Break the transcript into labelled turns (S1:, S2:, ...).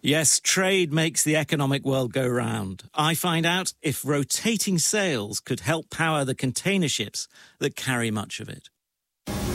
S1: Yes, trade makes the economic world go round. I find out if rotating sails could help power the container ships that carry much of it.